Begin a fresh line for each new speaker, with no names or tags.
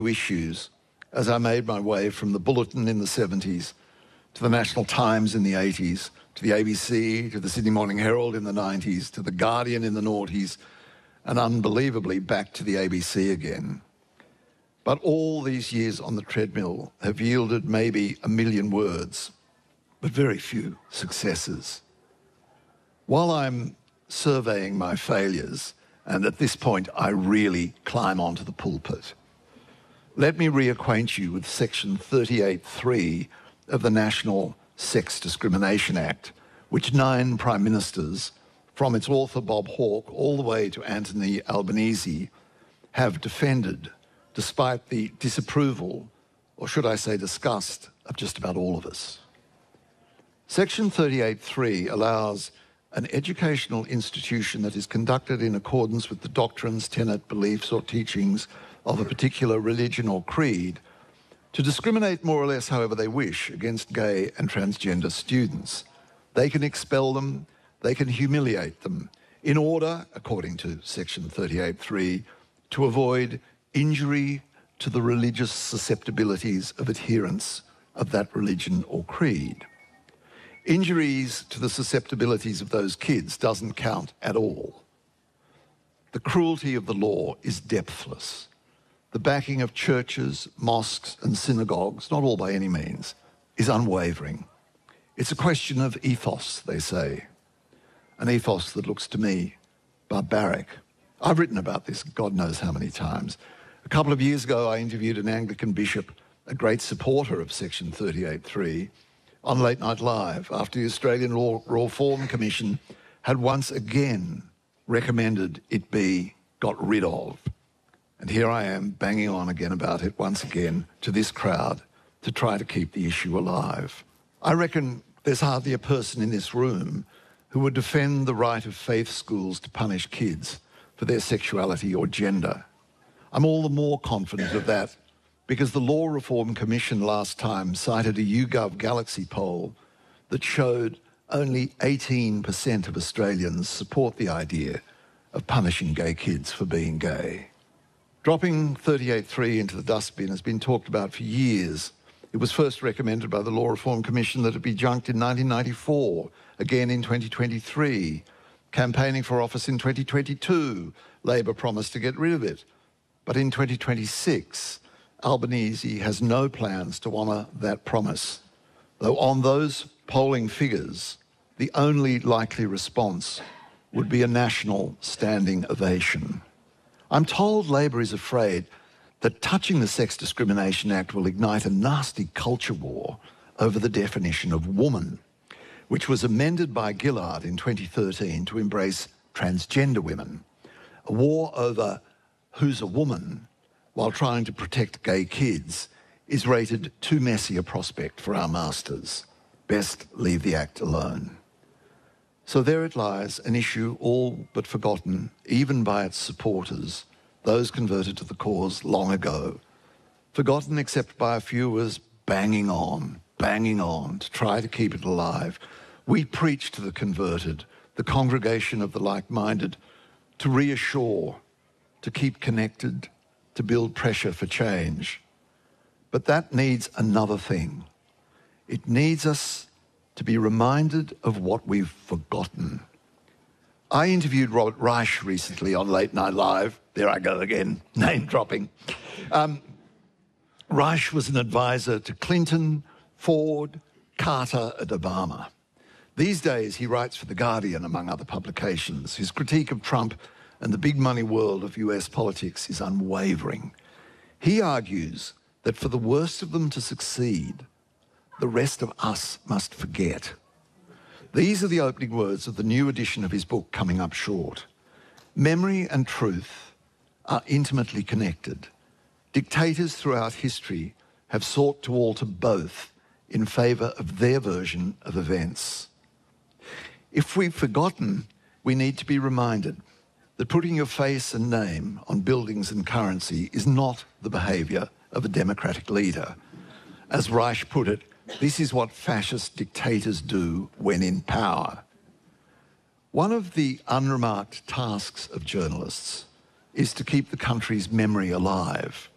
issues as I made my way from the Bulletin in the 70s to the National Times in the 80s, to the ABC, to the Sydney Morning Herald in the 90s, to the Guardian in the noughties, and unbelievably back to the ABC again. But all these years on the treadmill have yielded maybe 1 million words, but very few successes. While I'm surveying my failures, and at this point I really climb onto the pulpit, let me reacquaint you with Section 38(3) of the National Sex Discrimination Act, which 9 Prime Ministers, from its author Bob Hawke all the way to Anthony Albanese, have defended despite the disapproval, or should I say disgust, of just about all of us. Section 38(3) allows an educational institution that is conducted in accordance with the doctrines, tenet, beliefs or teachings of a particular religion or creed to discriminate more or less however they wish against gay and transgender students. They can expel them, they can humiliate them, in order, according to Section 38(3), to avoid injury to the religious susceptibilities of adherents of that religion or creed. Injuries to the susceptibilities of those kids doesn't count at all. The cruelty of the law is depthless. The backing of churches, mosques and synagogues, not all by any means, is unwavering. It's a question of ethos, they say. An ethos that looks to me barbaric. I've written about this God knows how many times. A couple of years ago, I interviewed an Anglican bishop, a great supporter of Section 38(3), on Late Night Live, after the Australian Law Reform Commission had once again recommended it be got rid of. And here I am banging on again about it once again to this crowd to try to keep the issue alive. I reckon there's hardly a person in this room who would defend the right of faith schools to punish kids for their sexuality or gender. I'm all the more confident of that because the Law Reform Commission last time cited a YouGov Galaxy poll that showed only 18% of Australians support the idea of punishing gay kids for being gay. Dropping 38(3) into the dustbin has been talked about for years. It was first recommended by the Law Reform Commission that it be junked in 1994, again in 2023. Campaigning for office in 2022, Labor promised to get rid of it. But in 2026, Albanese has no plans to honour that promise. Though on those polling figures, the only likely response would be a national standing ovation. I'm told Labor is afraid that touching the Sex Discrimination Act will ignite a nasty culture war over the definition of woman, which was amended by Gillard in 2013 to embrace transgender women. A war over who's a woman while trying to protect gay kids is rated too messy a prospect for our masters. Best leave the act alone. So there it lies, an issue all but forgotten, even by its supporters, those converted to the cause long ago. Forgotten except by a few as banging on to try to keep it alive. We preach to the converted, the congregation of the like-minded, to reassure, to keep connected, to build pressure for change. But that needs another thing. It needs us to be reminded of what we've forgotten. I interviewed Robert Reich recently on Late Night Live. There I go again, name dropping. Reich was an advisor to Clinton, Ford, Carter and Obama. These days he writes for The Guardian, among other publications. His critique of Trump and the big money world of US politics is unwavering. He argues that for the worst of them to succeed, the rest of us must forget. These are the opening words of the new edition of his book coming up short. Memory and truth are intimately connected. Dictators throughout history have sought to alter both in favour of their version of events. If we've forgotten, we need to be reminded that putting your face and name on buildings and currency is not the behaviour of a democratic leader. As Reich put it, this is what fascist dictators do when in power. One of the unremarked tasks of journalists is to keep the country's memory alive.